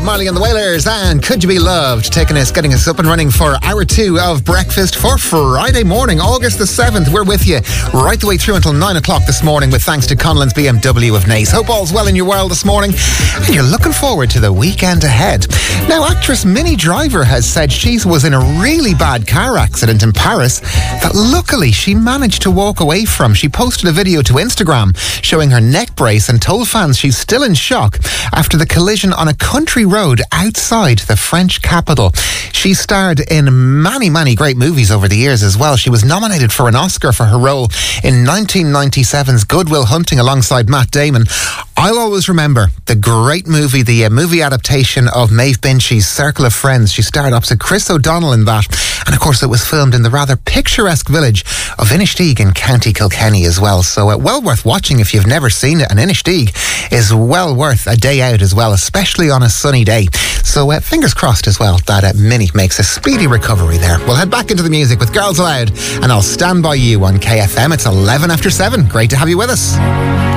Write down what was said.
Marley and the Wailers and Could You Be Loved, getting us up and running for hour 2 of breakfast for Friday morning, August the 7th. We're with you right the way through until 9 o'clock this morning with thanks to Conlon's BMW of Naas. Hope all's well in your world this morning and you're looking forward to the weekend ahead. Now, actress Minnie Driver has said she was in a really bad car accident in Paris that luckily she managed to walk away from. She posted a video to Instagram showing her neck brace and told fans she's still in shock after the collision on a country road outside the French capital. She starred in many great movies over the years as well. She was nominated for an Oscar for her role in 1997's Good Will Hunting alongside Matt Damon. I'll always remember the great movie, the movie adaptation of Maeve Binchy's Circle of Friends. She starred opposite Chris O'Donnell in that. And of course it was filmed in the rather picturesque village of Inistioge in County Kilkenny as well. So well worth watching if you've never seen it. And Inistioge is well worth a day out as well, especially on a sunny day. So fingers crossed as well that Minnie makes a speedy recovery there. We'll head back into the music with Girls Aloud and I'll stand by you on KFM. It's 11 after 7. Great to have you with us.